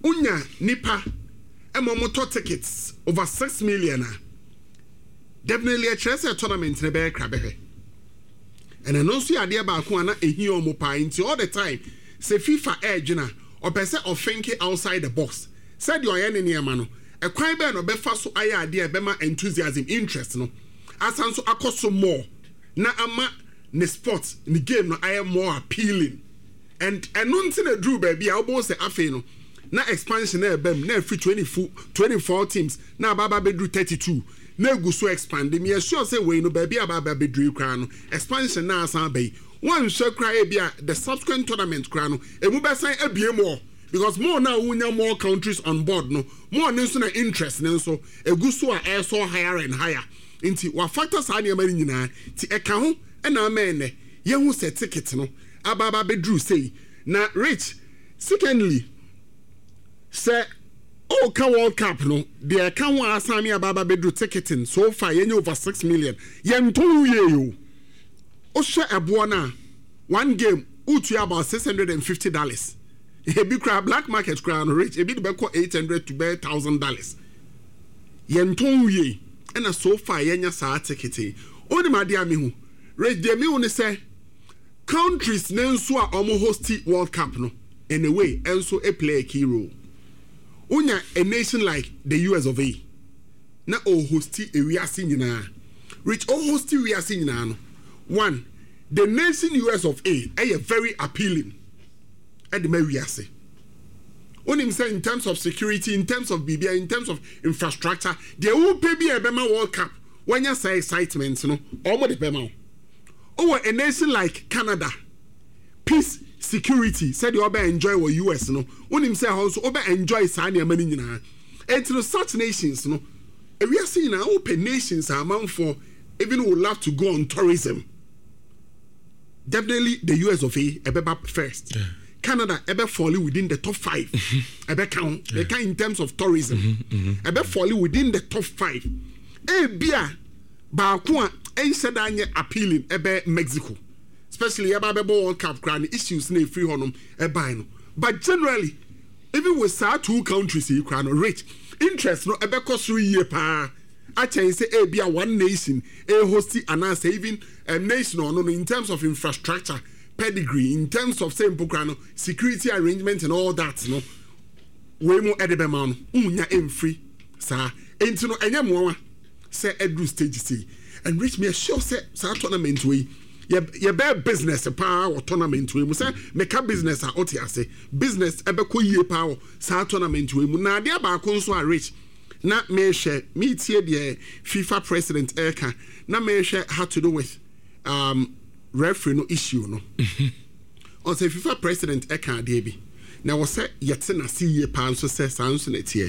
unya nipa motor tickets over 6 million. Definitely a chance tournament in a bear crab. And I know see idea about one a here mo into all the time. Say FIFA air jina or person or thinking outside the box. Said your enemy mano. A crime ban or befa so idea bema enthusiasm interest no. As so akoso more. Na ama ne sports in the game no I am more appealing. And nonsense a drew baby almost say afe no. Na expansion na bem na free 24 teams na baba bedru 32 na gu so expand me sure say we no baby baba bedru kra no expansion na asan bay one sure cry bia the subsequent tournament kra no emu besan abie more because more now wunya more countries on board no more nso na interest nso egu so a air so higher and higher inti wa factors ani amani nyina ti eka ho na amene ye hu set ticket no ababa bedru say na rich. Secondly, say World Cup no the account asami ababa bedru ticketing so far yenye over 6 million yenton ye yo o share ebo na one game utu about $650 e bi cra black market cra no rich e bi be ko $800 to $1,000 yenton ye na so far yenya sa ticketing oni ma dia me hu rich de me hu say countries nenso a omo host World Cup no in a way also a play a key role. Unya a nation like the US of A. Na o hosti a wiase nyina. Rich o hosti wiase nyina no. One, the nation US of A are very appealing. At the wiase. Onim say in terms of security, in terms of BBI, in terms of infrastructure, they will pay be a Bema World Cup. When you say excitement, no, almost the Bema. Or a nation like Canada, peace, security, said you obe enjoy what US no. When him say also obe enjoy sani amani nyina. And to such nations no, we are seeing now open nations are amount for even would love to go on tourism. Definitely the US of A ebe first. Yeah. Canada ebe falling within the top 5. Ebe count, they count in terms of tourism. Ebe falling within the top 5. Bia ba kwa said appealing ebe Mexico. Especially about World Cup grand issues na free honum no. But generally, even with our two countries here crown rich interest no ebe cost 3 year pa. I can say be a one nation a host and even a nation no in terms of infrastructure, pedigree, in terms of simple crown security arrangement and all that no. We mo edebe man unya em free sa enti no enya mo say edu stage C and reach me sure say sa tournament we ye be business pa or tournament we mu say make a business a otiase business ebe ko yie pa sa tournament we mu na dia ba ko nso a rich na me share me tie the FIFA president Eka na me share had to do with referee no issue no on say FIFA president Eka dey bi na wo say yete na see yie pa nso say sans na tie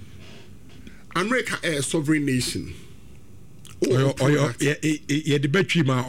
America a sovereign nation. Oh, the battery ma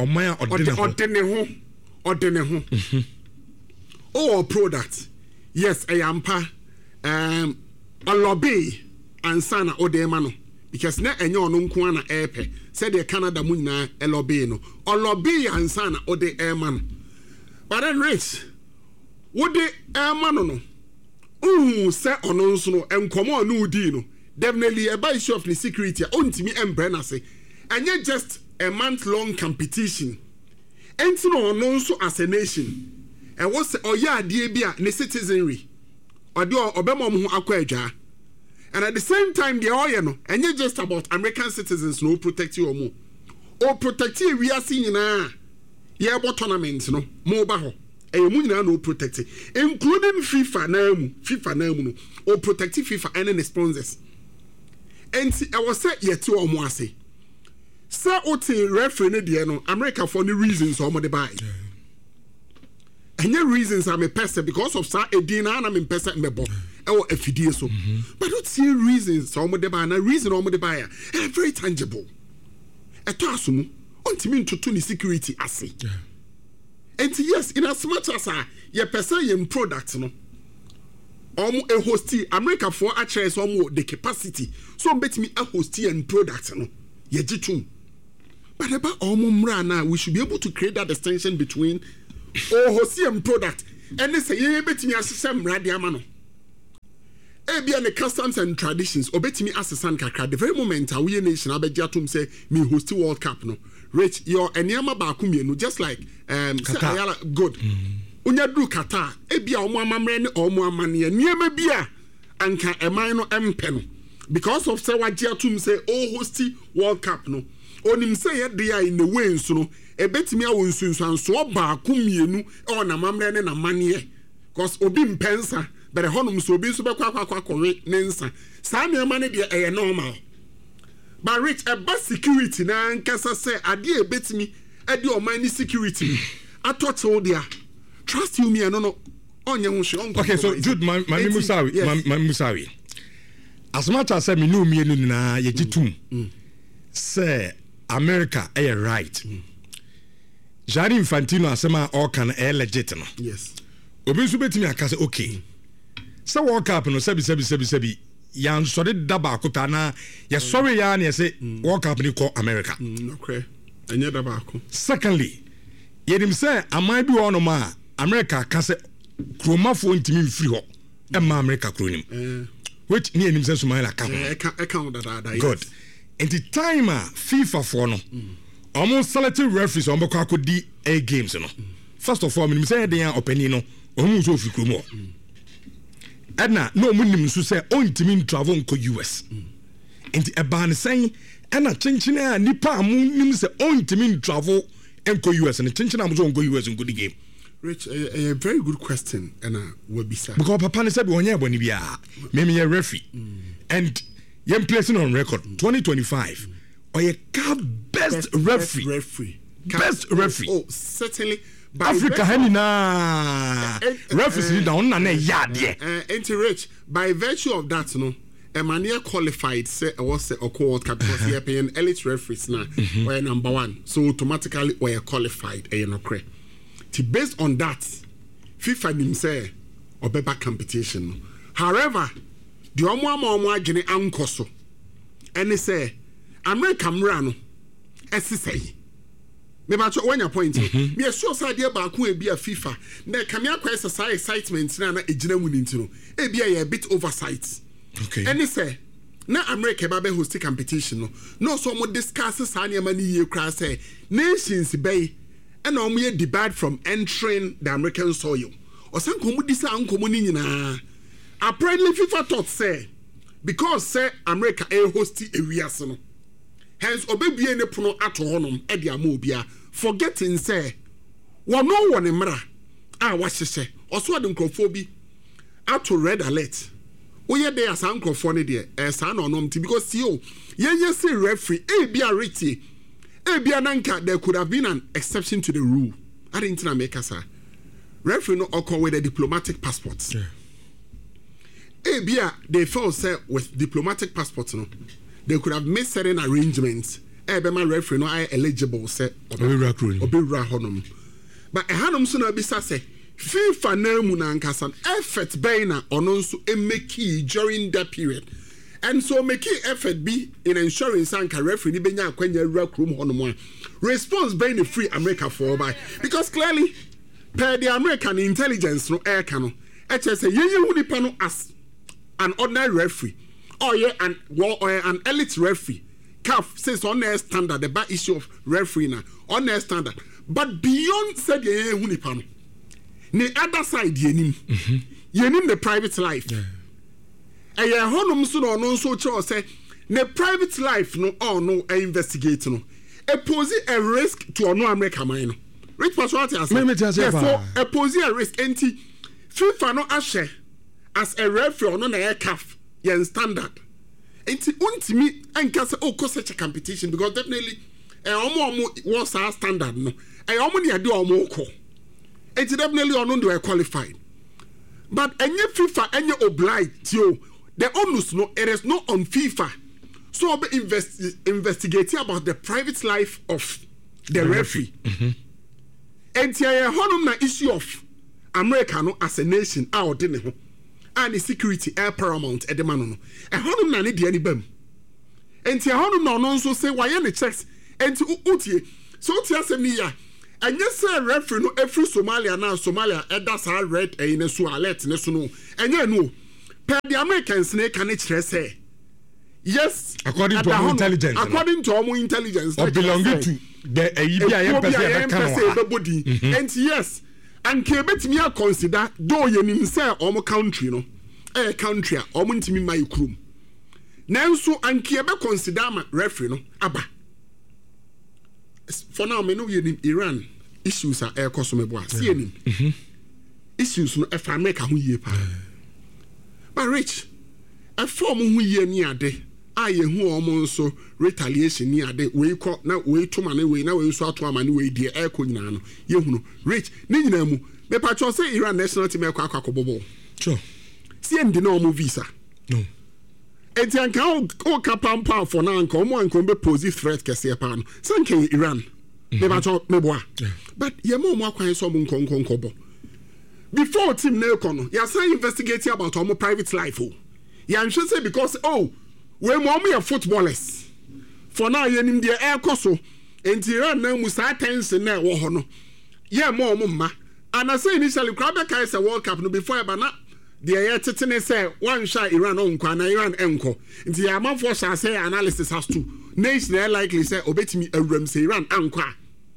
ordene ho. Oh, product. Yes, I am pa. A lobby and sana odemano. Because na enyo no nko na epe. Said the Canada mu na a lobby no. O lobby and sana ode man. But then rich. What the man no. Say ono nso no enkomo no di no. Definitely a by issue of the security ontimi embrana say and yet just a month-long competition enti no nso as a nation and what's oya die bia ne citizenry odi obema mo akwa adwa and at the same time the oya no and yet just about American citizens no protect you mo o protect we are seeing na ye bo tournament no mo ba ho mu nyina no protect including FIFA na mu no o protect FIFA and the sponsors. And I was set yet to almost Sir Oti referee ne no America for any reasons or the buy. And your reasons I'm a person because of Sir Edina and I'm in person mebo. Or a fidie so. But don't see reasons or the buy and a reason or the buyer. And very tangible. A tasumu on to to security assay. And yes, in as much as your person product no. A hostie America for actually some the capacity so bet me a hostie and product no ye jitum but about mra now we should be able to create that distinction between hostie and product and they say ye bet me as some radio man be an customs and traditions obetimi asesan kakra the very moment we nation abegia tum say me host World Cup no rich your eniama ba ku mienu just like say ayala good unya dru Qatar e bia omo amamre ne omo amane niema bia anka eman no empe no because of say wagia tum say host World Cup no onim say ye dia in the way nso no ebetimi awo nsunsuanso ba ku mienu e na amamre ne na mane because obi mpensa but honum so be so be kwa nensa sa na ma ne de normal but rich a bus security na nkasa say ade ebetimi ade o man security atoto dia trust you me no onye ho hwe. Okay, so Jude my musawi as much as me no me na ye gitum say America right Gianni Infantino asema all can legit no yes obi so betimi akase okay so World Cup no sebi yan sorry daba akota na ye sorry ya na say World Cup ni ko America okay enye daba akọ. Secondly yedim say amai bi wono ma America ka say kromafo ntimi mfiri ho e ma America kronim which ni enim say Somalia ka that good in the time FIFA for no almost selected referees on bako akodi a games no first of all me say dey opinion no omu so fi kromo Edna no munim so say ontimi travel nko US enti eba ne sen ena chinchina nipa amunim say ontimi travel nko US ne chinchina am so nko US nko di game. Rich, a very good question and will be sad because papa ne say be onye boni bia me me referee and yem placing on record 2025 or ye best referee best referee. Oh certainly Africa Henina referees down na yard Rich by virtue of that no a mania qualified say was a World Cup because he paying elite referees now were number 1 so automatically we are qualified based on that FIFA nim say obeba competition however the omo agene ankoso and say America mra no esisei me ba cho wanya point me sure say dia ba ko e bia FIFA na kamia kwa exercise excitement na ejina mu ni ntino e bia ye bit oversight okay and say na America ba be host competition no so mo discuss sa na ma ni ye kra say nations bay and omo ye debarred from entering the American soil or san ko mu disa anko mu ni nyina apparently FIFA thought say because say America a host areas no hence obebie ne pono ato honom e dia ma obia forgetting say wono woni mra a wahyehyɛ ɔso ade nkrofo ato red alert oye dey as nkrofo ne de sa na onom ti because see ye say referee e bia reti e bia nanka there could have been an exception to the rule I didn't na make us referee no occur with a diplomatic passport e bia they felt say with diplomatic passport no they could have made certain arrangements my referee no I eligible say obewura honom but hanom so na bisa say FIFA na mu na nkasan effort bay na ono nso emeki during that period and so make effort be in ensuring sanka referee ni benya akwanya wura krom honom response bay the free America for by because clearly per the American intelligence no air cano say ye hu nipa no as an ordinary referee or an elite referee CAF says on their standard the bad issue of referee na on their standard but beyond said ye hu nipa no the other side yenim the private life honum so no so cho say the private life no investigate no e pose a risk to ono America man no rich passport as therefore e pose a risk enti FIFA no ashe as a referee ono na CAF yen standard enti untimi enka say o such a competition because definitely omo was our standard no omo ne ade omo ko enti definitely ono do qualified but enye FIFA enye obliged yo the onus no it is not on FIFA so be investigating about the private life of the referee enti honum na issue of America no as a nation out de ne ho and the security air paramount at the man no honum na ne de ani bam enti honum na no so say why any checks enti utie so utie asem ni ya enye say referee no every Somalia na Somalia that's how red in so alert ne so no enye no per the Americans ne can it say yes according to our intelligence or belonging to the EBI and yes and kebet me consider though you nim say country no country ntimi my krum nanso and kebe consider my referee no aba for now me no you Iran issues are air cosme boa see nim issues no if America hu yie pa but rich a form hu yie ni ade a ye hu omo nso retaliation ni ade we ko na we to mane we na we so ato amane we die air ko nyina no ye hu no rich ni nyina mu me pa cho say Iran national team e kwa akwakobobo sure see ndi na omo visa no enti anka o kapampa for na anka omo anka be pose threat kese pa no sanke Iran me ba cho me boa but ye mo akwan so omo nkonkonkobo before team na ekono ya say investigating about omo private life oh ya nsho say because oh we mo omo footballers for now ye nim de air koso enti Iran na mu sa tension na wo ho no ye mo omo ma and I say initially crowd kai say World Cup no before e ba na the air tetene say one shot Iran on kwa na Iran enko nti ya man for say analysis has to nation likely say obetimi awram say Iran ankwa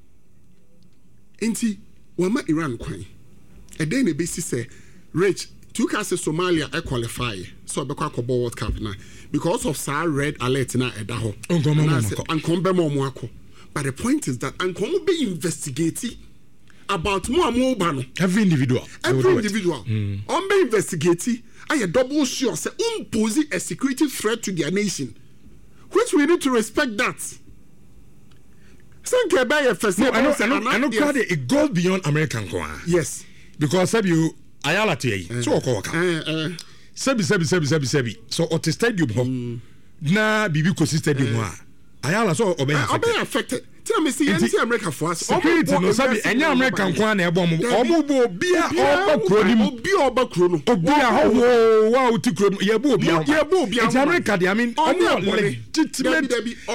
nti wo ma Iran kwan e dey na be say rich two cases Somalia qualify so be kwa World Cup na because of sa red alert na eda ho ankom be mo akọ but the point is that ankom be investigating about mo ba no every individual on be investigating I double sure say pose a security threat to their nation which we need to respect that sanke be your first I know it goes beyond American kwa yes because said you ayala tie so okoka sebi so ot stadium ho na bibi ko stadium ho ayala so obey affected tell me see any America for us security no sabi enya American kwa na ebo mo bo bia oba kro no obia ho wa uti kro ye bo obia in America I mean legitimate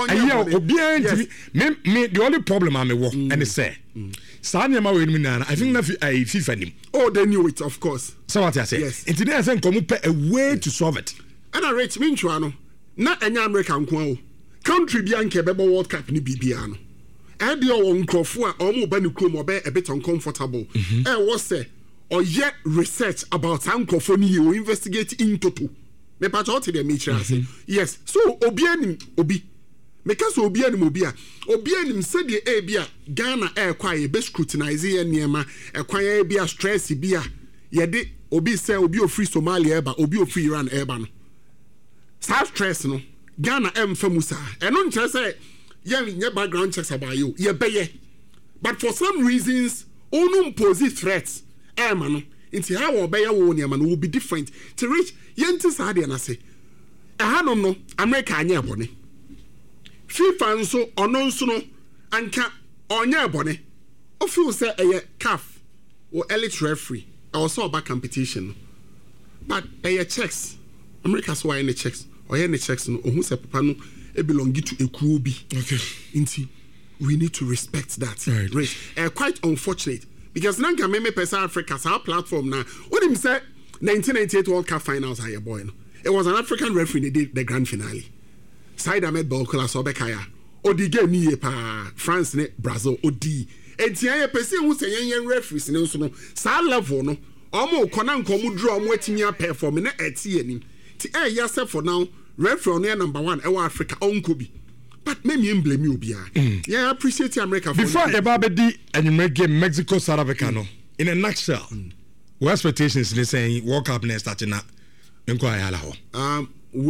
obia me the only problem am wo and say Sanya ma we ni na I think na FIFA nim they knew it of course so what I say yes intine I say nkomu pe a way to solve it and I rich me ntwa no na enya America nko o country bi anke bebo World Cup ni bibia no e de o nkrofo a o mo ba ni krom obe a bit uncomfortable what say or yet research about nkrofo ni you investigate into to me pa cho te de me say yes so obi anim obi because obi anim said the bia Ghana air kwa be scrutinize ye niema e kwa ye bia stress bia ye de obi say obi ofri Somalia eba obi ofri Iran eba no sa stress no Ghana famusa eno nche say ye background checks about you ye beye but for some reasons onum pose threats ma no nti how obeye wo niema no will be different to reach yenti sa de na say hanom no America anya bone FIFA nso ono nso no anka onya bone o feel say CAF or elite referee also about competition but checks America so why any checks or any checks no ohun say papa no e belong to ekuo bi okay nti we need to respect that right quite unfortunate because nanka me person Africa our platform now what him say 1998 World Cup finals are your boy no it was an African referee they did the grand finale Side Ahmed Bolkola Sobekaya odi game ni pa France ne Brazil odi enti aye person who say yen referees ne nso no sa level no omo kona nkomu draw omo atimi perform na eti anim ti yase for now referee no number 1 e wa Africa onko bi but me blame you obia yeah appreciate America for before eba di anime game Mexico South Africa no in a nutshell what expectations they saying World Cup next starting na enko ayala ho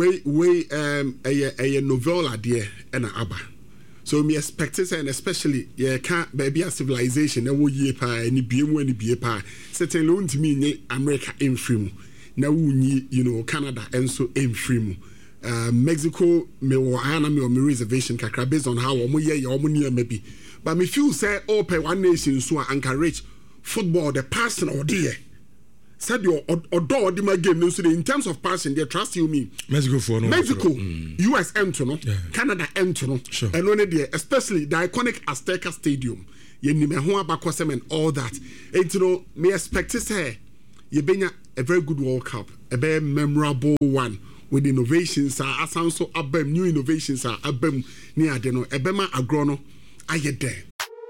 a novel idea and abba so me expect and especially can't baby a civilization na wo yie pa ni bie pa certainly won't mean America in free na wunyi Canada and so in free Mexico me wo ana me reservation kakra based on how omo ye omo near maybe but me feel say open one nation so encourage football the passion or there said your or the game so in terms of passion they trust you me Mexico US enter no Canada enter no sure. And only there especially the iconic Azteca Stadium ye ni me ho abakosem and all that and me expect say ye benya a very good World Cup a very memorable one with innovations asan so abem new innovations abem ni ade no ebema agro no ayede.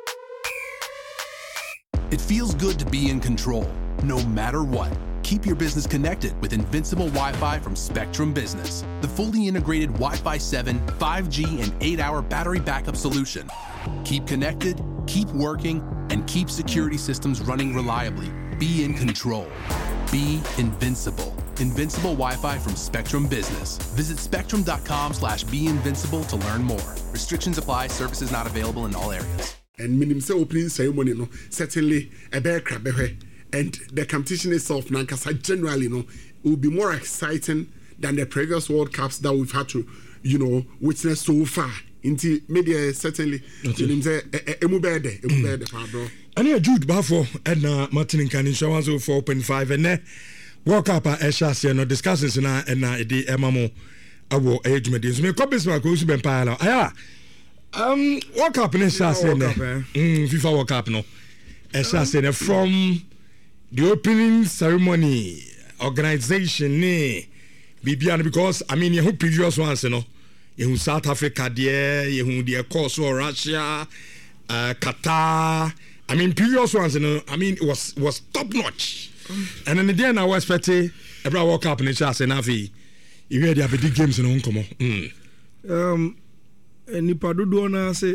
It feels good to be in control, no matter what. Keep your business connected with Invincible Wi-Fi from Spectrum Business, the fully integrated Wi-Fi 7, 5G, and 8-hour battery backup solution. Keep connected, keep working, and keep security systems running reliably. Be in control. Be invincible. Invincible Wi-Fi from Spectrum Business. Visit spectrum.com/beinvincible to learn more. Restrictions apply. Services not available in all areas. And minimum say opening ceremony no certainly a bear crab and the competition itself nankasa generally no will be more exciting than the previous World Cups that we've had to witness so far. Into media certainly minimum say emu bede bro. And yeah, Jude Bafo and Martin Kanisha 104.5 and World Cup Esha no discussions na and the MMO awo age medins me copies ma ko suben pa la aya World Cup ne Esha FIFA World Cup no Esha from the opening ceremony organization ne Bibian because I mean you previous ones you South Africa there you the course or Russia Qatar I mean previous ones I mean it was top notch. And then again I was expecting every World Cup in Esha na fi you hear the big games no come on nipa dodo na say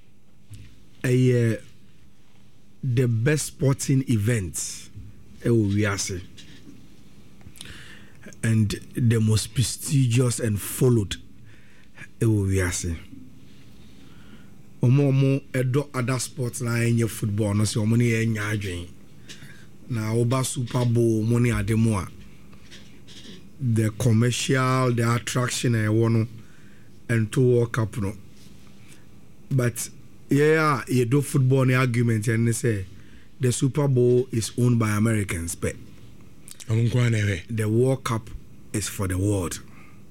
the best sporting event we are say and the most prestigious and followed we are say omo edo other sports na enye football no say omo ne enya adwen na oba Super Bowl money ademo the commercial the attraction and to World Cup no but yeah you do football the argument and they say the Super Bowl is owned by Americans but the World Cup is for the world.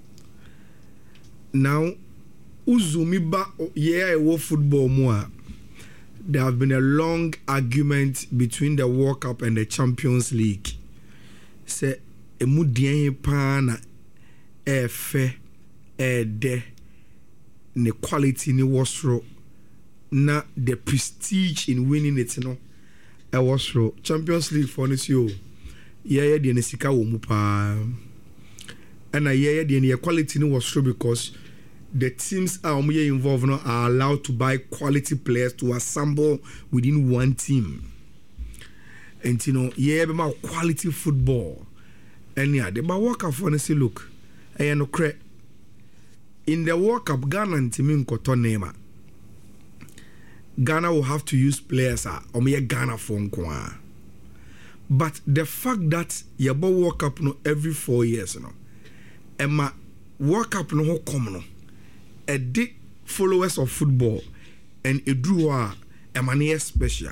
Now uzumiba football more. There have been a long argument between the World Cup and the Champions League. Say emudian pa na efe de ne quality ni wasro na the prestige in winning it no e wasro Champions League for this yo yeah de ne sika wo mu pa and yeah de ne quality ni wasro because the teams are involved now are allowed to buy quality players to assemble within one team. And about quality football. And yeah, the World Cup for say look, in the World Cup, Ghana and Timin Kotonema. Ghana will have to use players Ghana for but the fact that you World Cup every 4 years Emma World Cup no come no. A big followers of football and a drew a manier special.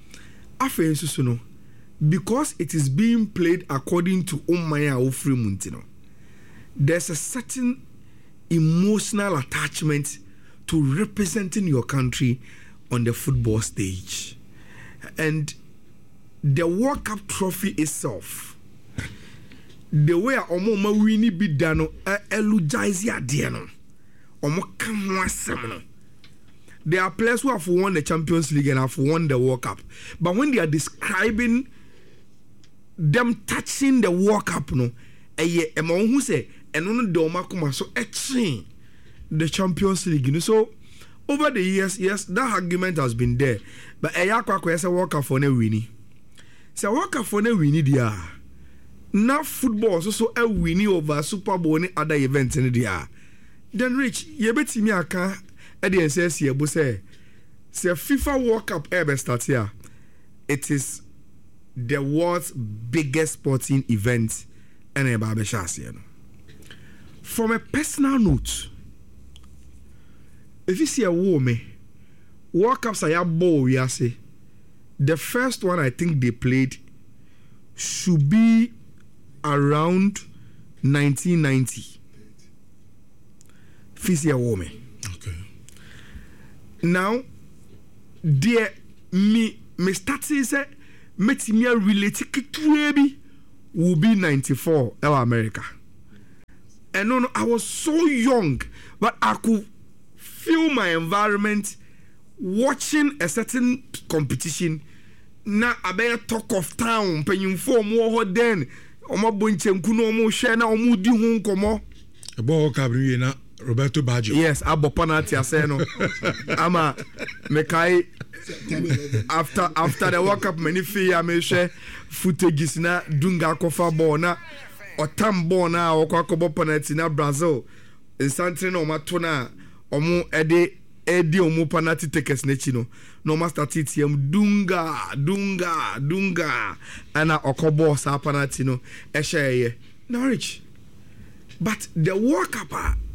Because it is being played according to Umaya Ofri Muntino, there's a certain emotional attachment to representing your country on the football stage. And the World Cup trophy itself, the way Omoma Winnie Bidano elugize Diano. There are players who have won the Champions League and have won the World Cup. But when they are describing them touching the World Cup, who say, and the Champions League. So over the years, yes, that argument has been there. But a World Cup for no winning. So World Cup for no winning there. Now football also a winning over Super Bowl and other events in the then Rich, you bet me I can at the NCS say FIFA World Cup ever start here. It is the world's biggest sporting event and a barbershop. From a personal note, if you see a woman, World Cups are ball, we say the first one I think they played should be around 1990. Fisia woman. Okay. Now, dear me start say say metimia relate to will be 94 in America. And no, I was so young, but I could feel my environment watching a certain competition. Na abaya talk of town, penyimfo mo then omo bonchenku no omo hwe na omo di hu nkomo. Ebo kabri na Roberto Baggio. Yes, abo penalty ase no. Ama mekai after the World Cup many fear me hwe footage na Dunga kofa ball na otam ball na okwakobo penalty na Brazil. Insantri na omato na omo edi omo penalty takers nechi no. No master TTM Dunga ana okobo sa penalty no ehye Norwich. But the World Cup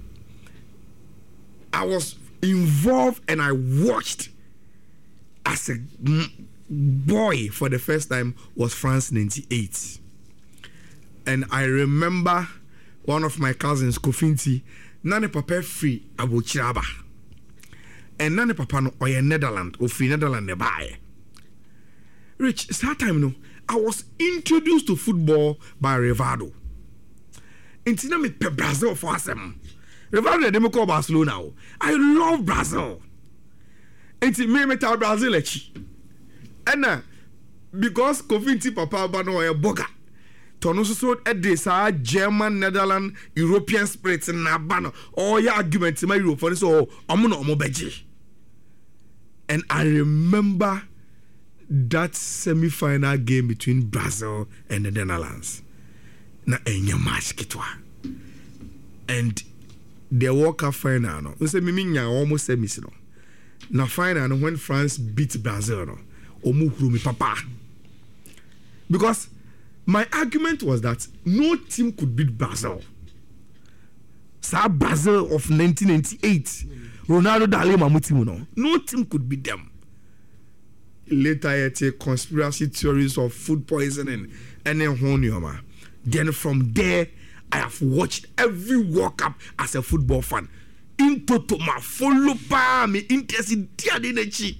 I was involved and I watched as a boy for the first time was France 98. And I remember one of my cousins, Kofinti, Nane Papa free Abu Chiraba. And Nane Papa no oye Netherlands, or free Netherlands buy. Rich, that time no, I was introduced to football by Rivaldo. Intina me pe Brazil for asem. Rivaldo dem call Barcelona. I love Brazil. Inti me meta Brazil echi. And because Kofinti Papa ba no oye boga. Tono so sa German, Netherlands, European spirits na bano. Oh ya argument my Europe for so omo no omo beji. And I remember that semi-final game between Brazil and the Netherlands. Na enya match kitwa. And the World Cup final no. Nse mimi nya almost semis no. Na final no when France beat Brazil no. Omu huru mi papa. Because my argument was that no team could beat Brazil. Sa Brazil of 1998. Ronaldo Dale Mamutimu no. No team could beat them. Later yet conspiracy theories of food poisoning and then Honioma. Then from there I have watched every World Cup as a football fan. In toto ma follow pa me interest in Tiadenechi.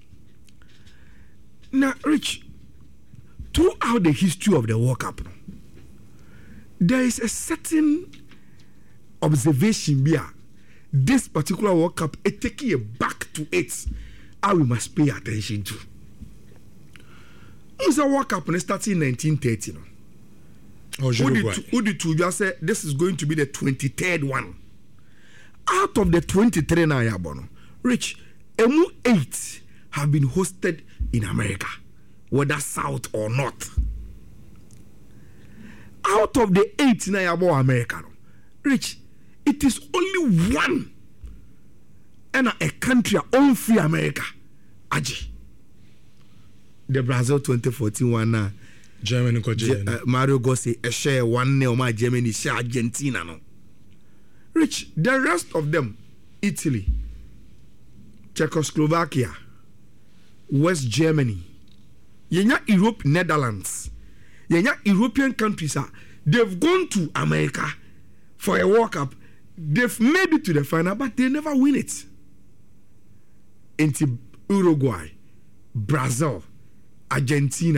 Now Rich, throughout the history of the World Cup, there is a certain observation here. This particular World Cup, it taking you back to it, how we must pay attention to. It's a World Cup when it started in 1930. No? Who did you just say this is going to be the 23rd one? Out of the 23 now, Rich, 8 have been hosted in America, whether south or north. Out of the 8 now about America, Rich, it is only one and a country own free America. Aji. The Brazil 2014 one now. Germany Mario Gossi a share 1-0 my Germany share Argentina no. Rich, the rest of them, Italy, Czechoslovakia, West Germany, yenya Europe, Netherlands, yenya European countries they've gone to America for a World Cup. They've made it to the final, but they never win it. Into Uruguay, Brazil, Argentina.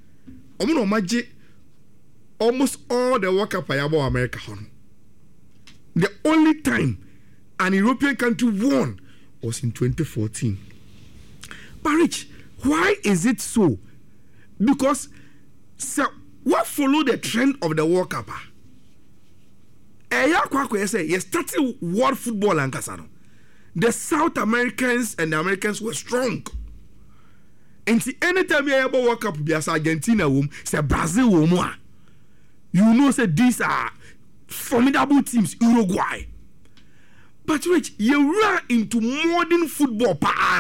Almost all the World Cup about America. The only time an European country won was in 2014. But Rich, why is it so? Because what followed the trend of the World Cup? You started world football and the South Americans and the Americans were strong. And anytime you ever World Cup, be as Argentina, say Brazil, you know, say these are formidable teams, Uruguay. But Rich, you run into modern football,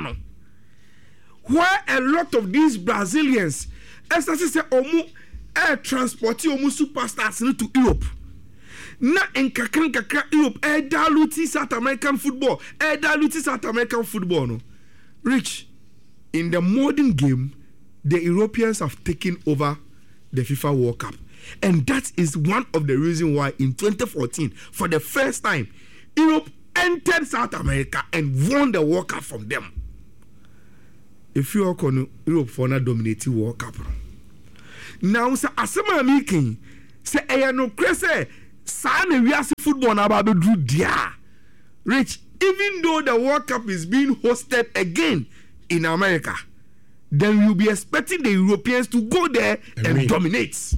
where a lot of these Brazilians, as I say, air transporting superstars to Europe. Na in kakra Europe, dilute South American football, no. Rich, in the modern game, the Europeans have taken over the FIFA World Cup. And that is one of the reasons why in 2014, for the first time, Europe entered South America and won the World Cup from them. If you are Europe for not dominating World Cup. now say asema making say no krese sa na wiase football na ba be do dia Rich, even though the World Cup is being hosted again in America, then we'll be expecting the Europeans to go there and dominate.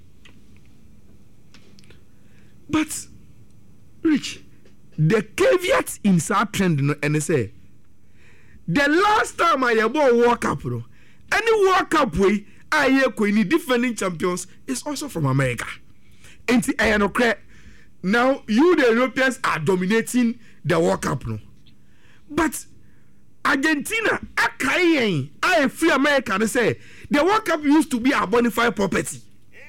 But Rich, the caveat in that trend and say the last time I bought World Cup, any World Cup way I hear any defending champions is also from America. And now you the Europeans are dominating the World Cup no. But Argentina I free America they say the World Cup used to be a bona fide property.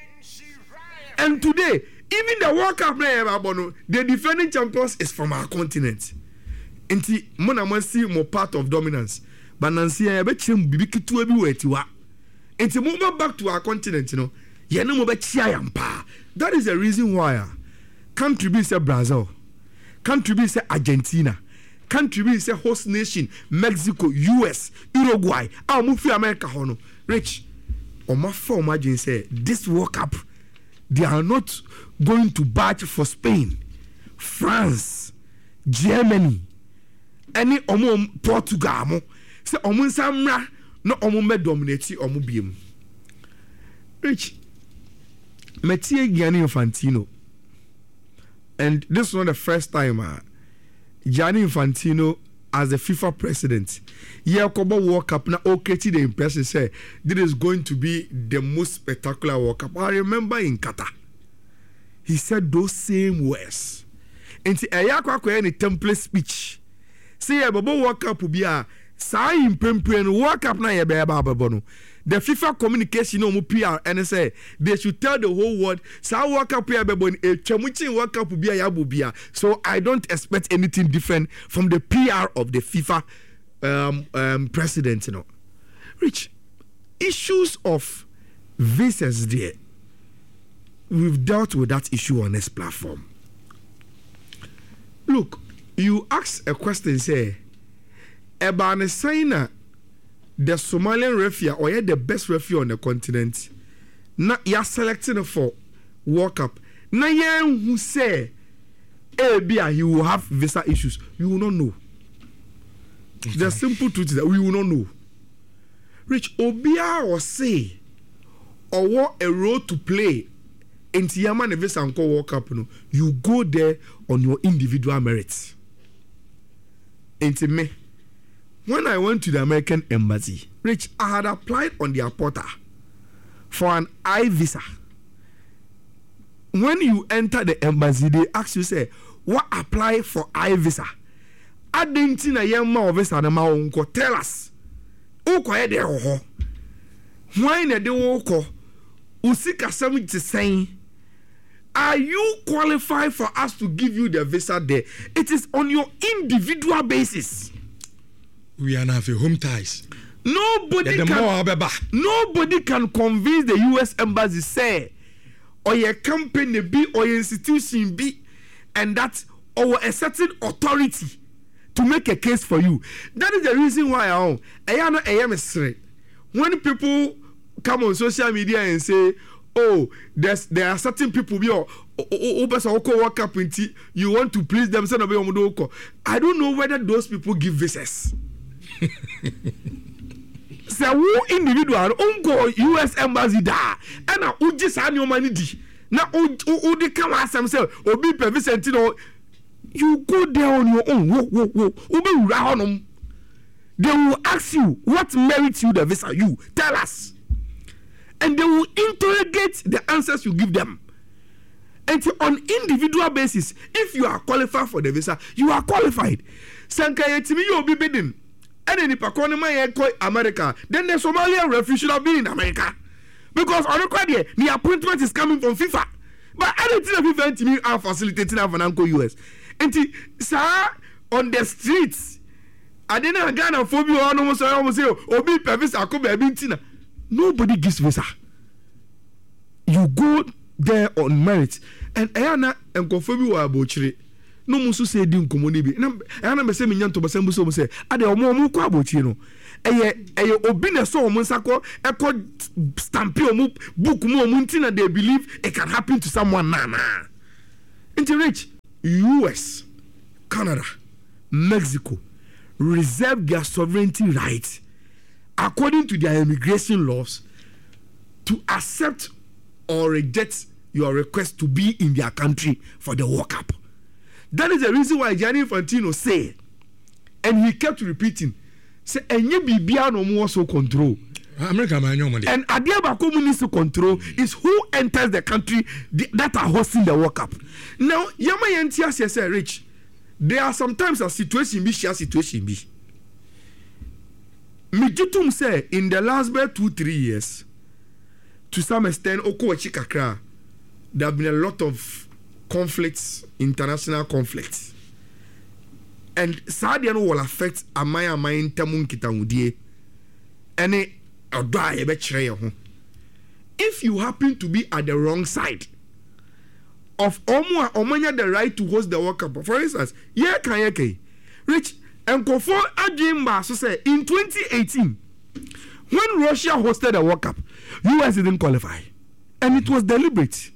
And today, even the World Cup the defending champions is from our continent. Enti mona see more part of dominance. But Nancy I bet you bibi kitu everywhere tiwa. Enti move back to our continent, you know. Ye no mo be chia yampa. That is the reason why country be say Brazil, country be say Argentina, country be say host nation Mexico, US, Uruguay, our move America hono. Rich, on my form imagine say this World Cup they are not going to batch for Spain, France, Germany, any Portugal mo say omo samra no omo me dominate omo biem. Rich, Mathieu Gianni Infantino, and this is not the first time Gianni Infantino as the FIFA president World Cup now created the impression say this is going to be the most spectacular World Cup. I remember in Qatar he said those same words and any template speech say World Cup will be a sign World Cup na the FIFA communication no PR and say they should tell the whole world sa World Cup World Cup be a so I don't expect anything different from the PR of the FIFA president, you know. Rich, issues of visas there, we've dealt with that issue on this platform. Look, you ask a question, say Ebane Saina the Somalian referee or the best referee on the continent. Na you selecting for World Cup. Na yen who say he will have visa issues. You will not know. Okay. The simple truth is that we will not know. Rich Obia or say or what a role to play in Tiaman visa and World Cup. No, you go there on your individual merits. Into me. When I went to the American embassy, Rich, I had applied on their portal for an I visa. When you enter the embassy, they ask you, say, what apply for I visa? I didn't see a young man visa na ma unko. Tell us. Uko ede ho. Why na de uko? Usika sami to say, are you qualified for us to give you the visa there? It is on your individual basis. We are now for home ties. Nobody can convince the US embassy say or your company be or your institution be and that or a certain authority to make a case for you. That is the reason why I am straight. When people come on social media and say, oh, there are certain people you want to please them, I don't know whether those people give visas. Say who individual unko US embassy da and na uji sa nyoma ni di na udi come ask themselves obi per Vicentino you go there on your own wo they will ask you what merits you the visa. You tell us and they will interrogate the answers you give them. And on individual basis, if you are qualified for the visa, you are qualified. Sankayetimi you be bidding. And then if America, then the Somalian referee should have been in America. Because on the appointment is coming from FIFA. But anything that FIFA to me are facilitating Avananko US. And sir, on the streets, I didn't Ghana phobia almost say, Obi Pevisa Kobe Bintina. Nobody gives visa. You go there on merit. And Ayana and Kofobi were abochiri. no mu so say di nkomo ni bi na me say me nyanto basam bu so mu say ade omo kwa abochi no eye obi na so omo nsako eko stampi omo book mu omo ntina they believe it can happen to someone na into rich US, Canada, Mexico reserve their sovereignty rights according to their immigration laws to accept or reject your request to be in their country for the World Cup. That is the reason why Gianni Infantino said, and he kept repeating, say, "Enye bibia no more so control." America, and Adiaba communist control is who enters the country that are hosting the World Cup. Now, Yama Yentia says, Rich, there are sometimes a situation be share situation be. Mijitum say in the last 2-3 years, to some extent, Okowachi Kakra, there have been a lot of conflicts, international conflicts. And Sadiano will affect Amaya Main Tamun Kitamudie. And if you happen to be at the wrong side of Omanya the right to host the World Cup, for instance, Rich and Kofo Adjimba so say in 2018 when Russia hosted the World Cup, US didn't qualify, and it was deliberate.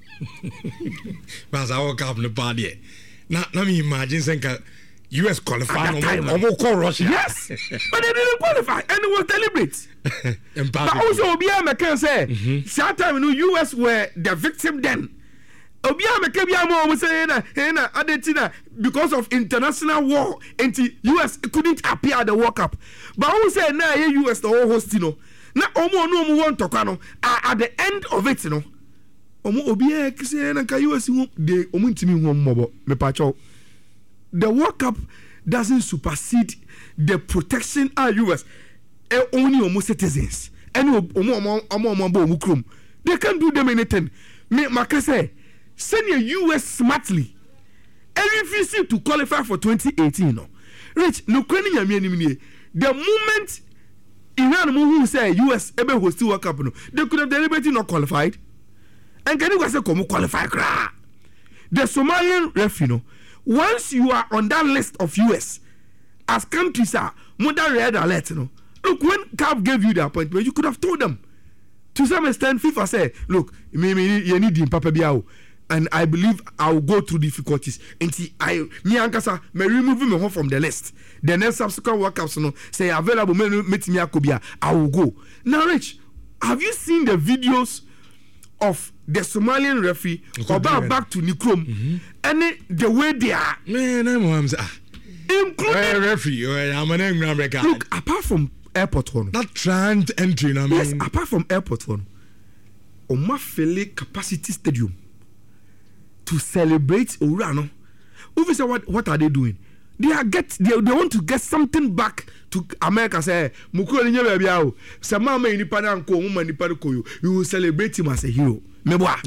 But our Cup no bad yet. Now let me imagine saying US qualified Russia. Yes, but they didn't qualify, and it was deliberate. But also, Obiama can say, sometimes US were the victim then. Obiama can say, because of international war, and US couldn't appear at the World Cup. But who say now US the whole host, now no want to come at the end of it, Obiama say, US the Omintimi Mobo, me pacho. The World Cup doesn't supersede the protection of US. Only almost citizens. And they can't do them anything. Maka say, send your US smartly. And refusing to qualify for 2018. Rich, no the moment Iran who say US ebe host World Cup, they could have deliberately not qualified. And can you say qualify? The Somalian referee, once you are on that list of US, as countries are, modern red alert, look, when CAF gave you the appointment, you could have told them. To some extent, FIFA said, look, you need him, Papa Biao, and I believe I will go through difficulties. And me and Kasa may remove me from the list. The next subsequent World Cups, say available, meet me Akobia, I will go. Now, Rich, have you seen the videos of the Somalian referee about back to Nikrom and the way they are? Man, I'm including referee. Look, apart from airport one, that trans entry, yes, apart from airport one, Omafele Capacity Stadium to celebrate Urano. Say what are they doing? They want to get something back to America. Say Mukule Nyabiao, Samama in Nippana and Ko, woman Nippano, you will celebrate him as a hero. Meboa.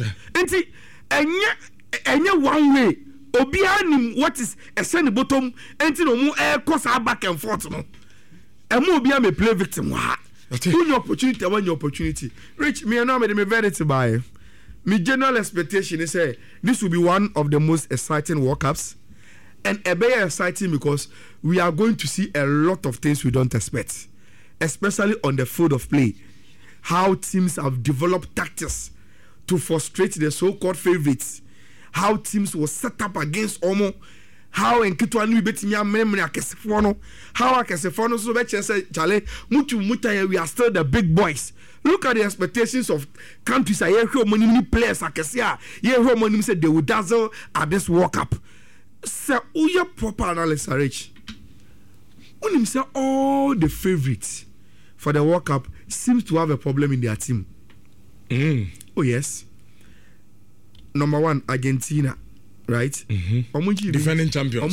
And one way. Obianim what is a send bottom and no more air cost back and forth. No. And more be a play victim. One opportunity, one opportunity. Rich, me and now me very to buy. My general expectation is this will be one of the most exciting World Cups. And a very exciting because we are going to see a lot of things we don't expect, especially on the field of play. How teams have developed tactics to frustrate the so-called favorites. How teams will set up against Omo. How in Kitwani betting ya memory Akesifono. How Akesifono so betcha say Chale Mutu Mutaya, we are still the big boys. Look at the expectations of countries. I hear many players Akesia. Hear money said they will dazzle at this World Cup. Sir, your proper analysis, Rich. Unim say all the favorites for the World Cup seems to have a problem in their team. Oh yes. Number one, Argentina, right? Defending champions.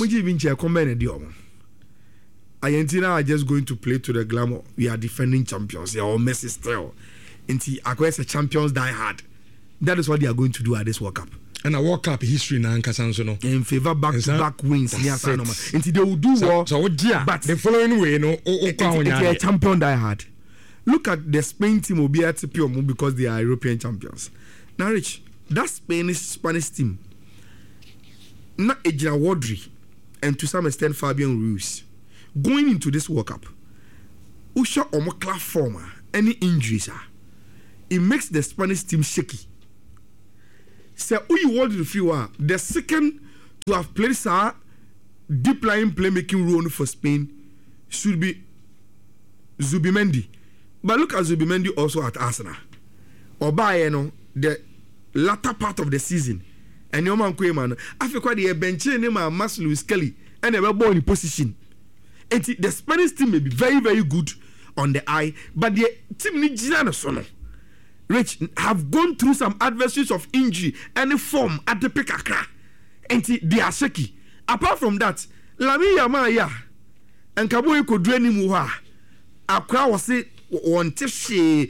Argentina are just going to play to the glamour. We are defending champions. They are Messi still. Until acquires a champions die hard. That is what they are going to do at this World Cup. And a World Cup history now in favor back-to-back wins. Until they will do war. But the following way, a champion die hard. Look at the Spain team will be at Piomu because they are European champions. Now, Rich, that Spanish team, na Ejina Wadri and to some extent Fabian Ruiz going into this World Cup. Usha Omokla former any injuries it makes the Spanish team shaky. So who you want to feel the second to have played deep line playmaking role for Spain should be Zubimendi. But look at Zubimendi also at Arsenal. Oba the latter part of the season. And your man Koeman, I feel quite the bench name of Mas Lewis Kelly and a ball in position. And the Spanish team may be very, very good on the eye, but the team needs Rich have gone through some adversaries of injury and form at the Pekakra. And they are shaky. Apart from that, Lami Yamaya and Kaboy could drain him. Akra was say one tishi.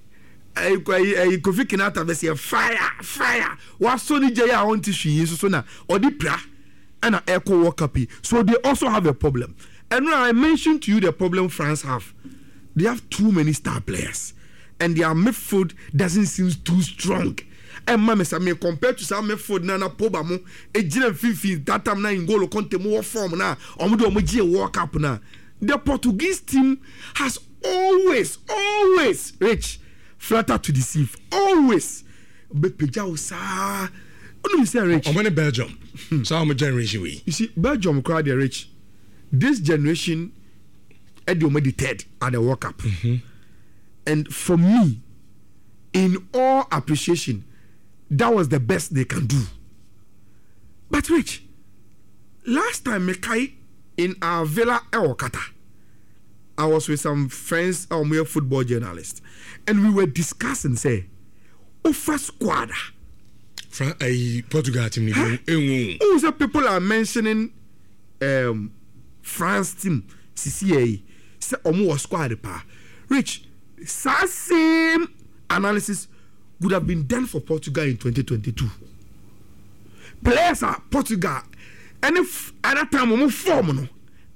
Kofi Kinata be say fire. What Sony Jaya on tishi is so na Odipra and an Echo World Cup. So they also have a problem. And when I mentioned to you the problem France have, they have too many star players. And their midfield doesn't seem too strong. And mama say me compared to some midfield na Pogba mo ejina fifi that time na N'Golo Kante mo form na omo G World Cup na. The Portuguese team has always Rich flattered to deceive. Always. But Pejao sa you say Rich. I'm in Belgium. So I'm a generation we. You see Belgium crowd they Rich. This generation Eddie made the third at the World Cup. And for me, in all appreciation, that was the best they can do. But Rich, last time Mekai in our villa Okata, I was with some friends, our football journalists, and we were discussing, say, Ofa squad. Portugal team. Who the people are mentioning France team, CCA, say Omo squad pa. Rich, same analysis would have been done for Portugal in 2022. Players are Portugal, and if at that time we form no,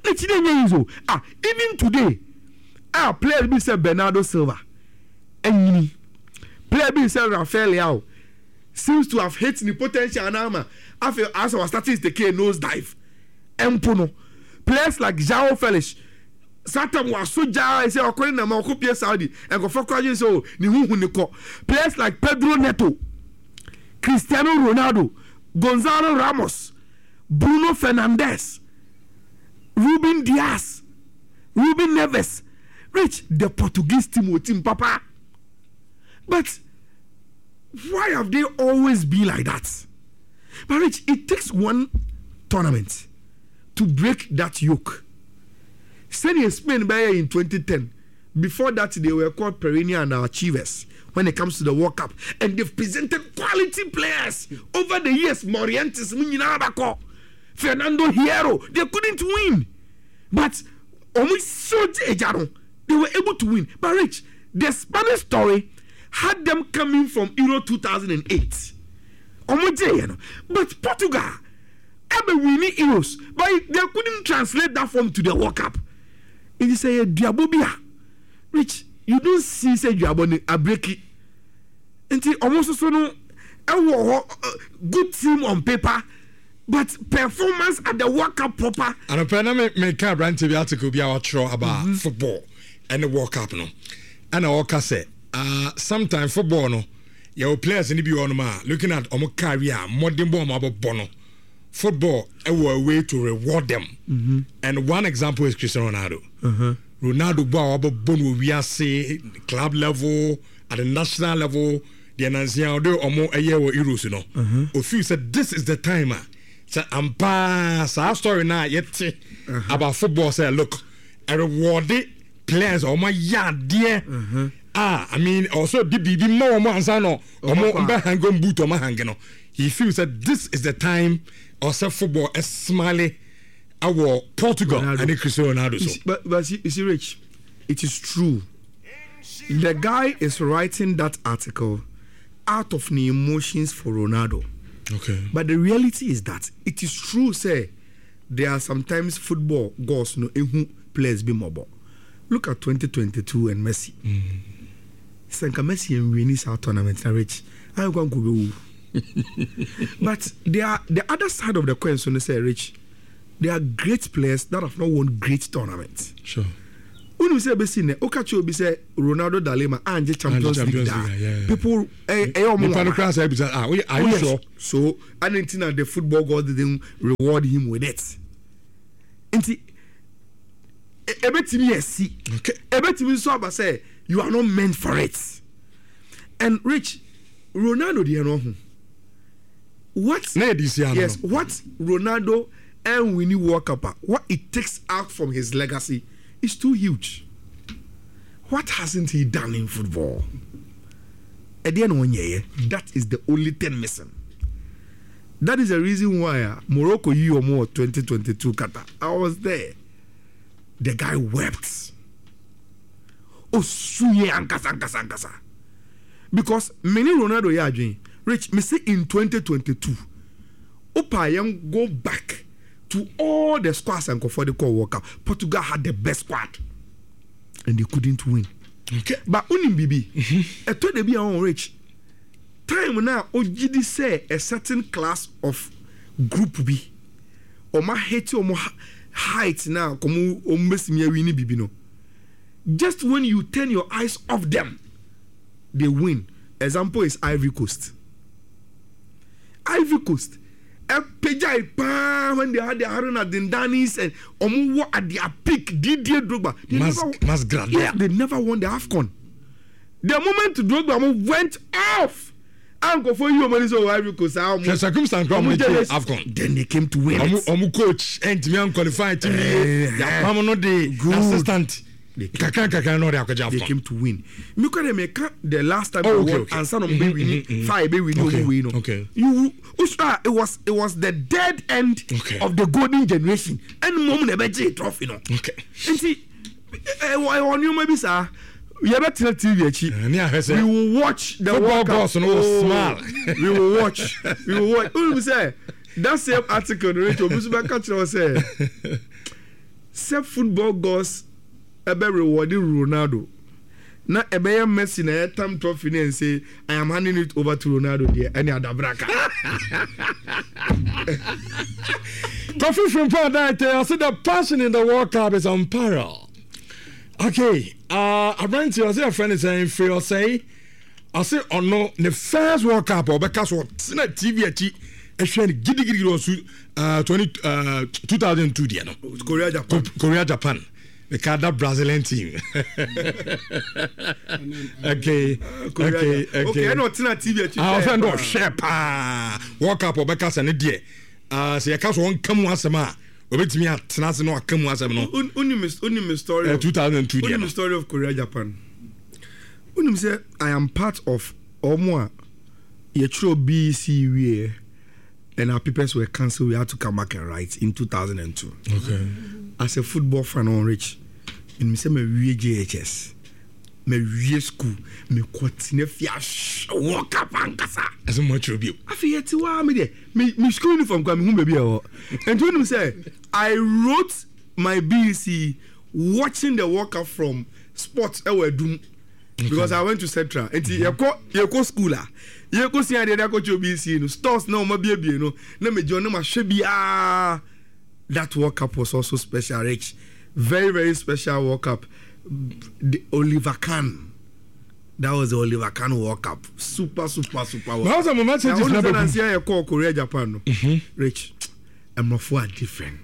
even today, our player be said Bernardo Silva, and player be said Rafael Leao seems to have hit the potential and armor after as our statistics nose dive. Empono players like João Felix. Satam was so jar say according na Makopia Saudi and go for question so ni hu ni ko players like Pedro Neto, Cristiano Ronaldo, Gonzalo Ramos, Bruno Fernandes, Ruben Dias, Ruben Neves. Rich the Portuguese team papa. But why have they always been like that? But Rich, it takes one tournament to break that yoke. Senior Spain in 2010. Before that, they were called perennial and achievers when it comes to the World Cup. And they've presented quality players over the years. Morientes, Munyinabako, Fernando Hierro. They couldn't win. But they were able to win. But Rich, the Spanish story had them coming from Euro 2008. But Portugal, ever winning Euros, but they couldn't translate that form to the World Cup. It is a diabobia. Rich, you don't see say diaboni a breaky. Until almost so no good team on paper, but performance at the World Cup proper. And a pen make a brand TV article be our show about football and the World Cup no. And I also say sometimes football no, your players in the beyond looking at omo career, modern bomb about bono. Football a way to reward them. And one example is Cristiano Ronaldo. Ronaldo bono we are say club level at the national level the announcement do omo a year Euros you know. If you said this is the timer. So I'm pass our story now yet about football say look a rewarded players omo yard there. I mean also the more ansano omo hanging boot omo hanging no. He feels that this is the time also football is smiley our Portugal Ronaldo. And Cristiano Ronaldo. So. But you see, Rich, it is true. The guy is writing that article out of the emotions for Ronaldo. Okay. But the reality is that it is true, say, there are sometimes football goals no players be mobile. Look at 2022 and Messi. Sanka Messi and winning our tournament, Rich. I want to go. But there are the other side of the coin. So they say, Rich, there are great players that have not won great tournaments. Sure. When you say Besine, Okacho be say Ronaldo Dalema and Champions League. People, are you sure? So, Argentina, the football god didn't reward him with it. Inti, ebetimi esi. Okay. Ebetimi so aba say you are not meant for it. And Rich, Ronaldo di eno. What? Yes. What Ronaldo and Winnie World Cup, what it takes out from his legacy is too huge. What hasn't he done in football? That is the only thing missing. That is the reason why Morocco UMO 2022 Qatar. I was there. The guy wept. Oh, suye ankasa. Because many Ronaldo yajin, Rich, me say in 2022, Opa Young go back to all the squads and for the call World Cup. Portugal had the best squad, and they couldn't win. Okay, but Unim Bibi, I told them be on Rich. Time now, OGD say a certain class of group B, or my height or more height now, come almost me winning Bibi no. Just when you turn your eyes off them, they win. Example is Ivory Coast. Ivory Coast. When they had the Haruna Dindanis and Omuwa at their peak, Didier Drogba. They never won the AFCON. The moment Drogba went off, Uncle for you, money so Ivory Coast. AFCON. Then they came to win. Coach and me qualified to me. Assistant. They came to win. The last time and son of baby 5 win. Okay. It was the dead end of the golden generation. And moment a trophy no. Okay. And see, on you maybe sir. You better TV. We will watch the World Cup. Smile. We will watch. Who will say that same article? Rachel Busubaka say, "Say football gods ebe rewarding Ronaldo. Na ebe ya Messi na time trophy and say I am handing it over to Ronaldo there. Any other braka." Trophy from Paradise. I said the passion in the World Cup is unparalleled. Okay, I ran to a friend is saying for say I say oh no the first World Cup or because what TV gidi was 2002 there no Korea Japan the Canada Brazilian team. Okay. I know TV. I was no shape World Cup or because and there say I can't one come once a month. Obetimi atena no akamu asem no. Unim story 2002 there. Unim story of Korea Japan. Unim say I am part of omo ye throw BC we and our papers were cancelled. We had to come back and write in 2002. Okay. As a football fan on Rich, and me say me we JHS. Me we school me continue fia World Cup ankasa as much review afiyeti wa me there me school uniform kwa me hu baby e and when you say I wrote my BC watching the World Cup from sports Ewedum because I went to Central and you go school you go see the coach BC no stores no ma bia no na me join ma hwe that World Cup was also special, Rich. Very, very special World Cup. The Oliver Kahn. That was the Oliver Kahn World Cup. Super World Cup. How was the moment you just call Korea Japan? Rich, I'm not for different.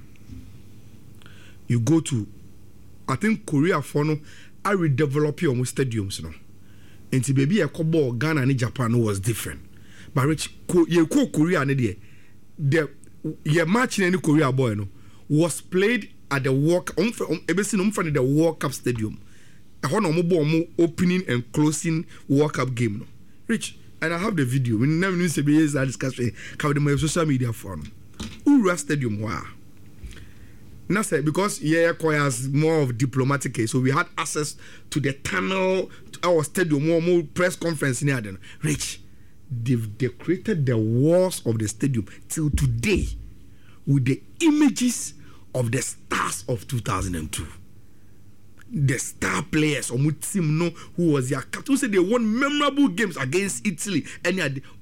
You go to, I think Korea for no, I redevelop your stadiums no. And to baby a couple Ghana and Japan was different. But Rich, you call Korea and the match in any Korea boy no was played at the World the World Cup Stadium. Opening and closing World Cup game no. Rich, and I have the video. We never knew to be that discussion. Cover my social media phone. Ura Stadium wow. Now say because requires more of diplomatic case, so we had access to the tunnel, to our stadium, more press conference near them. Rich, they've decorated the walls of the stadium till today with the images of the stars of 2002. The star players or team no who was their captain, who said they won memorable games against Italy, and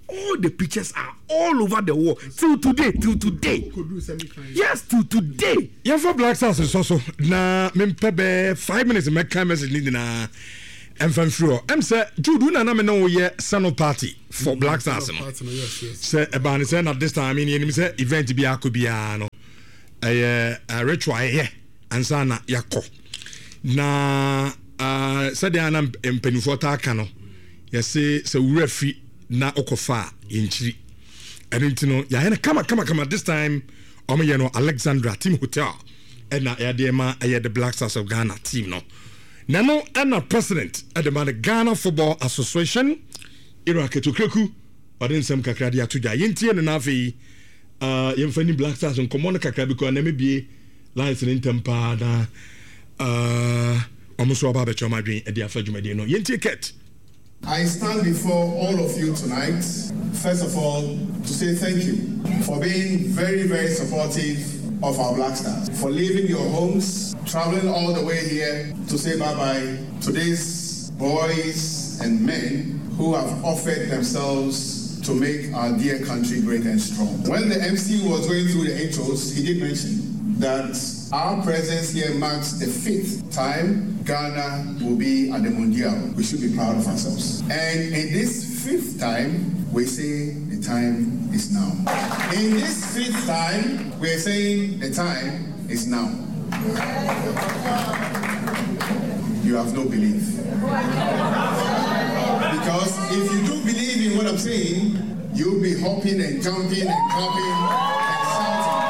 all the pictures are all over the world till today. Yes, till today. Yeah, for Black Stars is also na me 5 minutes make message ni na emfam fro. Em say Jude na me no ye sano party for Black Stars no. Say eba ni say na this time ni say event bi akobia no. Ritual ye ansa na yakọ. Na said they are mpenufo ta aka no. Yes say wura fi na okofa inchiri. And you know, ya kama this time you know Alexandra Team Hotel and na yadema the Black Stars of Ghana team no. Nano and president at the Ghana Football Association Ira Ketokreku but in some kakra dia tuja yenti na nafi yemfani Black Stars on common kakra because na maybe lines in tempa na almost aba be choma dwen e dia fadwumade no yenti ket. I stand before all of you tonight, first of all, to say thank you for being very, very supportive of our Black Stars, for leaving your homes, traveling all the way here to say bye-bye to these boys and men who have offered themselves to make our dear country great and strong. When the MC was going through the intros, he did mention that our presence here marks the 5th time Ghana will be at the Mondial. We should be proud of ourselves. And in this 5th time, we say the time is now. In this 5th time, we're saying the time is now. You have no belief. Because if you do believe in what I'm saying, you'll be hopping and jumping and clapping and shouting.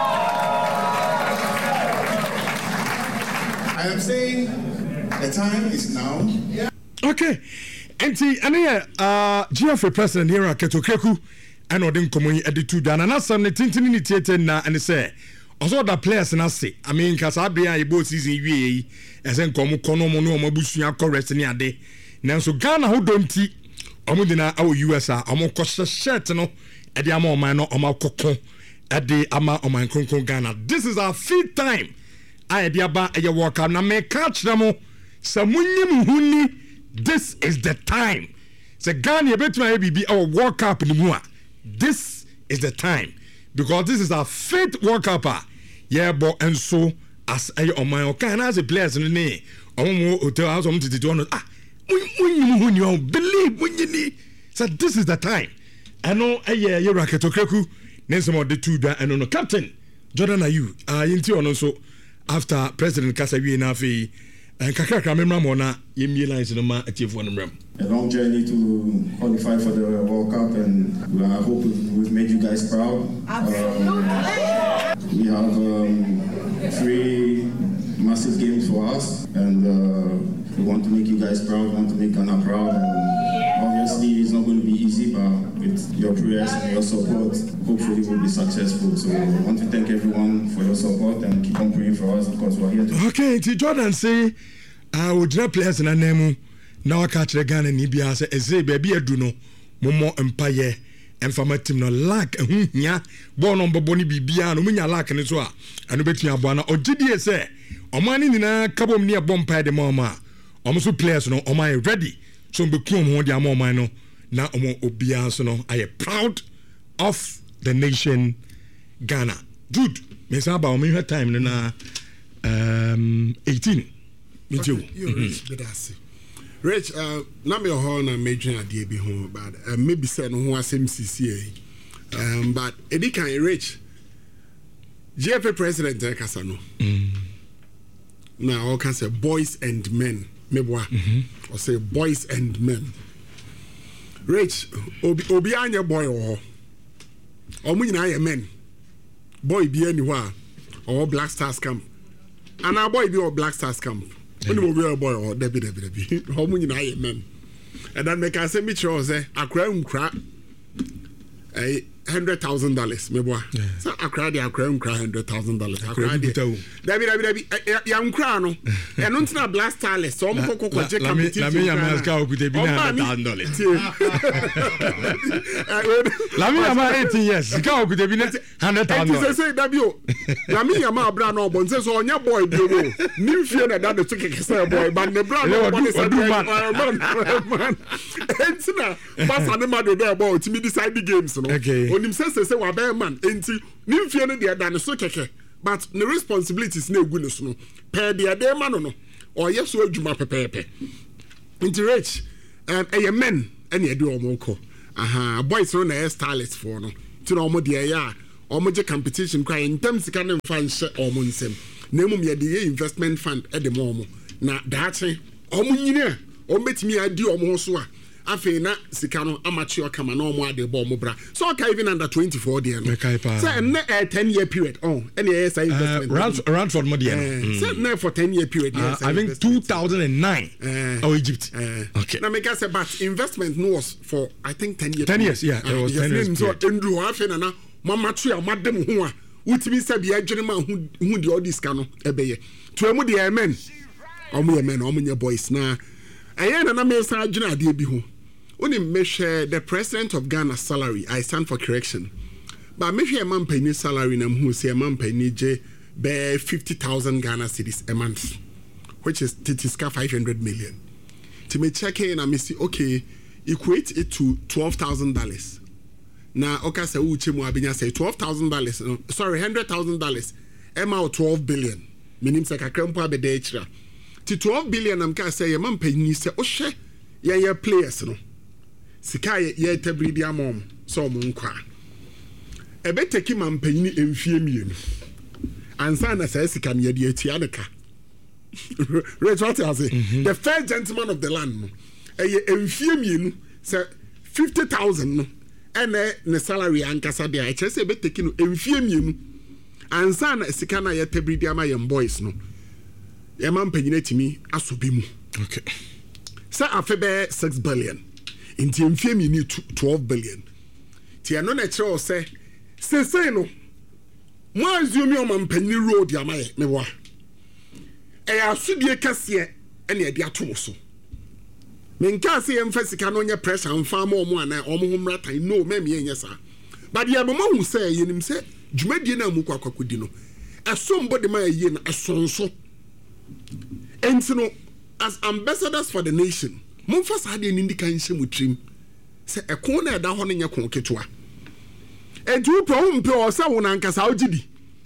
I am saying the time is now. Okay. Enti ane GFA president here Ketokreku and odin komoyi editu dana na sam ne tintini ni tiete na ane say also the players na say I mean kasa abia e bo season wie yi esen komo kono mo no mabusua correct ni ade nanso Ghana ho donti omo dina awo US a omo koshe shirt no e de ama oman no omo kokko e de ama oman kronkron Ghana. This is our 5th time I de aba e work out na me catch them samunyim huni. This is the time. So Ghana betuma bibi our World Cup ni mu a. This is the time because this is our 5th World Cup. Yeah, but and so as a oman Ghana as a players ni omo hotel house omo titi one believe when you need. So this is the time. I know you Ketokreku name of the two that and no captain Jordan Ayew yinti ono so after President Kasawi na fe and kakra memra mona yemi lines no ma atiefo no mram. A long journey to qualify for the World Cup, and I hope we've made you guys proud. We have 3 massive games for us, and we want to make you guys proud, we want to make Ghana proud. Obviously, it's not going to be easy, but with your prayers and your support, hopefully we'll be successful. So I want to thank everyone for your support and keep on praying for us because we're here to... Okay, Jordan say, I would drop players in a name. Now I catch the Ghana and Ibia say, "Eze baby Aduno, Momo Empire, and from a team no lack, born on Boboni Bibia, no minya lack and so on. And bet you Abana or GDSA, or money in a couple near Bompire de Mama, almost players no, or my ready. So become one dia more no now Obia so no. I am proud of the nation Ghana. Good. Me say about me time na 18. Me too. Rich, na me ho na medwen ade bi ho but maybe say no ho asem CCA. But edikan Rich GFA president kasa no. Now all can say boys and men. Meboa. Or say boys and men. Rich, obi anya boy or omu nyina ye men. Boy bi anywhere or Black Stars camp. And our boy be or Black Stars camp. Only we boy or Debbie. Omu nyina ye men. And then make I say me chose akra unkra. $100,000 meboa so akra de akra nkra $100,000 akra de dabi ya nkra no eno ntina Black Starlets so mo kokko je competition la me ya maska okuta bi na $100,000 la me ya ma 18 years sika okuta bi na $100,000 say dabi o la me ya ma abra na obon say so onya boy bi o ni mfie na da de so keke say boy but ne bra no boy say man entina basa ne ma do there boy to me decide the games no onim say wa be man enti ni mfie no de da ne so keke but the responsibilities na egu ne so no per de de ma no or yes so adwuma pepepe enti rich a men and ye do omoko boys no na Starlets for no to no mo de ya omo je competition kwa in terms ka ne mfa nche omo nsem na emum ye de investment fund e de mo na daache omo nyini a omo betimi adi omo so a afi na sika no amachi okama na omo ade bo omo bra so okay even under 24 there no say na 10-year period any say investment around for money say na for 10-year period I think 2009 Egypt okay na make say but investment no was for I think 10 years 10 years yeah it was 10 years so ndru afi na mama tu a madem ho a utimi say bia adwene ma hu de all this ka no ebeye to emu de amen omo nye boys na ayena na me sa adwene ade bi ho oni measure the president of Ghana's salary. I stand for correction. But measure a man paying salary na who say a man paying je be 50,000 Ghana cedis a month, which is titiska 500 million. To me check in and me see okay, equate it to $12,000. Now okay say uche mo abinya say $12,000. Sorry, $100,000. Emma 12 billion. Minim say kakrampo abede extra. To 12 billion am ka say a man paying say oh she ye players no. Sika ye tabridi amom so mo nkwa ebe teki mampanyini emfie mienu ansa na say sika me de atia deka right what I say the first gentleman of the land no eye emfie mienu say 50,000 no ene ne salary ankasa de a chese ebe teki no emfie mienu ansa na sika na ye tabridi ama ye boys no ye mampanyini timi asobi mu okay say afebe 6 billion inti mfie mi ni 12 billion ti ano na kire o se no mo azumi o mampani road ya maye me wa ya asudie kase ene e de atom so me nka se yemfa sika no nye pressure mfa ma omo ana omo humratan no me me yenye sa but ye bo hu se yenim se dwumadie na mu kwakodi no eso mbode ma ye na esonso enti no as ambassadors for the nation Mumfa sade ni ndika nse mutrim se ekon na eda ho ne nyekon ketua edu pro mpe o se wona nkasa ogidi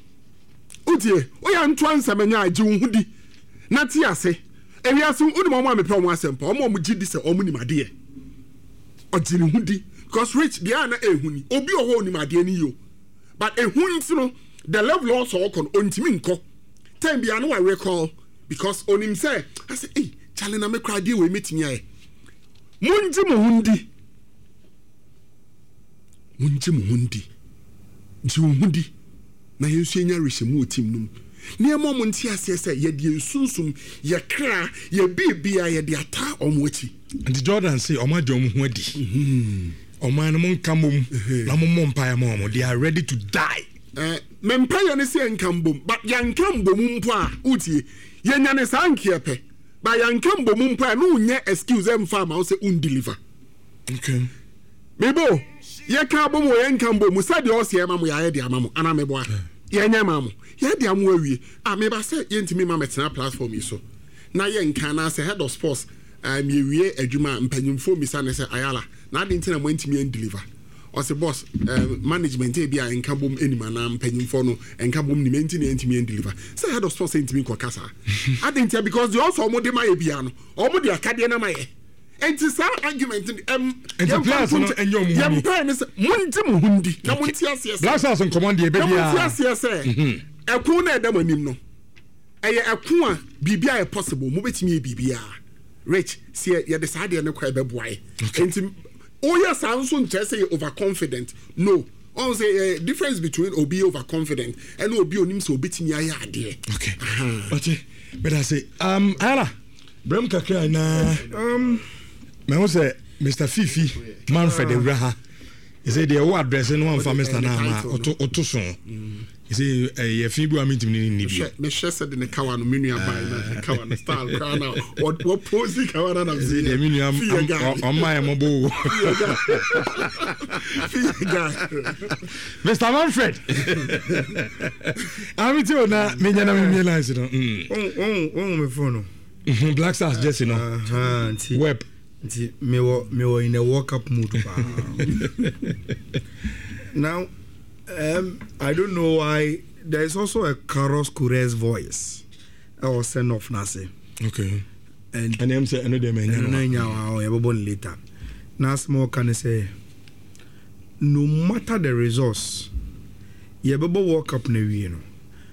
utie o ya nto ansamanya agi nhudi na ti ase ewiase unimo mo amepe mo asempa o mo gidi se o mo nimade e ogini nhudi because rich dia na ehuni obi o ho nimade ni yo but ehunti no the level also okon ontimi nko time bia no wa recall because onim say I say eh chale na me krade we metimi aye munji muhundi jiwundi na yesu enya rehemu otim num ne mo mo nti ase se ye de sunsum ye kra ye bibia ye de ata omo achi and Jordan say omo adwom ho adi omo no mon kamom na mo mpa mo they are ready to die mempa ye ne se enkambom but yankambom mpo a utie ye nya ne sankiepe ba yankambom mpo a no nya excuse em fa ma wo se undeliver okay mebo ye ka bom wo yankambom sa de o se ema mo ya de amamo ana mebo a ye nya mamo ye de amo awie a me ba se ye ntimi ma metena platform yi so na ye nka na se head of sports ye wie adwuma mpanyimfo mi sa ne se ayala na de ntina mo ntimi en deliver o se boss management e bia enka bom enima na mpanyimfo no enka bom ni mentini ntimi en deliver say head of sports ntimi ko kasa adentia because the also mo de ma ye bia no o mo de akade na ma ye enti sa argument the players no enyo mu yam plan is munti mu hundi na munti asiese blast us on command e be bia munti asiese ekun na edam anim no eye ekun a bibia e possible mo betimi e bibia rich see ye de sa de ne kwa be boae enti oh yes I'm so say overconfident no on say difference between obi overconfident and obi onim so betimi aye ade okay but I say ala bram kakra na me ho say Mr. Fifi Manfred Ebraha He said the award address no one for Mr. Nama Otoson. He said a few people meeting in Libya. Mesha said in the Kawan Minia by the Kawan style crown out. What pose the Kawan and the Minium on my mobile. Mr. Manfred. I'm with you now. Many realize it. My phone. Black Stars just web. Me were in a walk-up mood. Now, I don't know why. There is also a Carlos Correz voice. I was sent off Nasi. Okay. And I'm saying another man. Later. Now, small can say, no matter the resource, you ever walk up, you know.